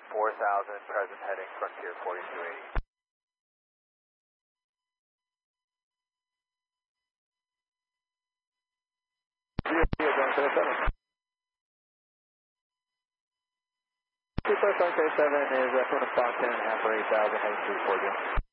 4000, present heading Frontier 4280. Super Frontier 7 is from the Fox 10.5 for 8000, heading 340.